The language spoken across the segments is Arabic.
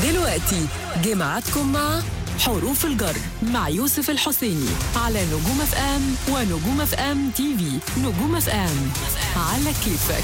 دلوقتي جمعتكم مع حروف الجر مع يوسف الحسيني على نجوم اف ام ونجوم اف ام تي في. نجوم اف ام على كيفك.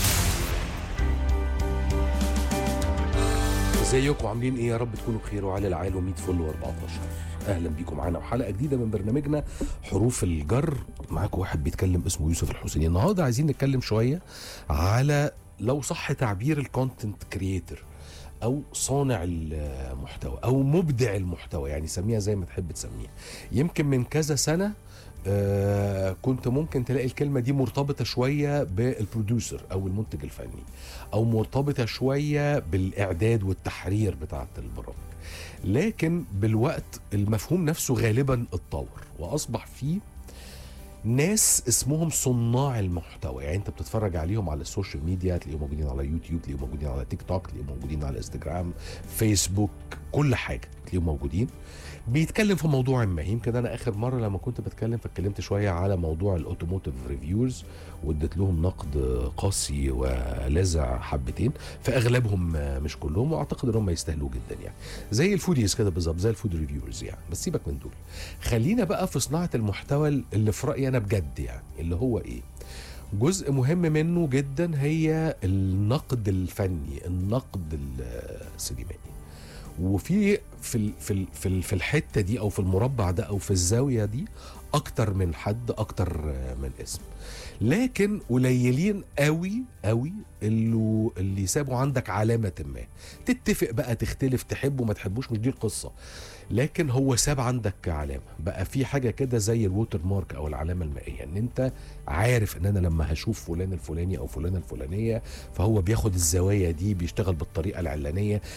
ازيكم عاملين ايه؟ يا رب تكونوا بخير وعلى العال و100 فل و14. اهلا بيكم معانا وحلقه جديده من برنامجنا حروف الجر. معاكم واحد بيتكلم اسمه يوسف الحسيني. النهارده عايزين نتكلم شويه على لو صح تعبير الكونتنت كرييتور او صانع المحتوى او مبدع المحتوى، يعني سميها زي ما تحب تسميها. يمكن من كذا سنه كنت ممكن تلاقي الكلمة دي مرتبطة شوية بالبروديوسر أو المنتج الفني، أو مرتبطة شوية بالإعداد والتحرير بتاعة البرامج. لكن بالوقت المفهوم نفسه غالبا اتطور وأصبح فيه ناس اسمهم صناع المحتوى. يعني انت بتتفرج عليهم على السوشيال ميديا، تلاقيهم موجودين على يوتيوب، تلاقيهم موجودين على تيك توك، تلاقيهم موجودين على انستجرام، فيسبوك، كل حاجة تلاقيهم موجودين. بيتكلم في موضوع ما. يمكن انا اخر مره لما كنت بتكلم فاتكلمت شويه على موضوع الاوتوموتيف ريفيورز واديت لهم نقد قاسي ولاذع حبتين، فاغلبهم مش كلهم، واعتقد ان هم يستاهلوه جدا، يعني زي الفوديز كده بالظبط، زي الفود ريفيورز يعني. بس سيبك من دول، خلينا بقى في صناعه المحتوى اللي في رايي انا بجد، يعني اللي هو ايه؟ جزء مهم منه جدا هي النقد الفني، النقد السينمائي. وفي في الحته دي او في المربع ده او في الزاويه دي اكتر من حد، اكتر من اسم. لكن قليلين قوي قوي اللي سابوا عندك علامه ما. تتفق بقى، تختلف، تحبه ما تحبوش، مش دي القصه، لكن هو ساب عندك علامه. بقى في حاجه كده زي الووتر مارك او العلامه المائيه، ان انت عارف ان انا لما هشوف فلان الفلاني او فلانه الفلانيه فهو بياخد الزوايا دي، بيشتغل بالطريقه العلانيه،